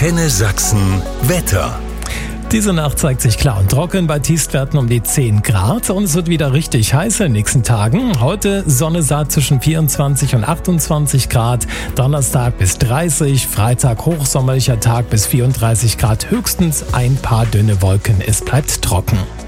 Antenne Sachsen Wetter. Diese Nacht zeigt sich klar und trocken bei Tiefstwerten um die 10 Grad und es wird wieder richtig heiß in den nächsten Tagen. Heute Sonne saat zwischen 24 und 28 Grad, Donnerstag bis 30, Freitag hochsommerlicher Tag bis 34 Grad, höchstens ein paar dünne Wolken, es bleibt trocken.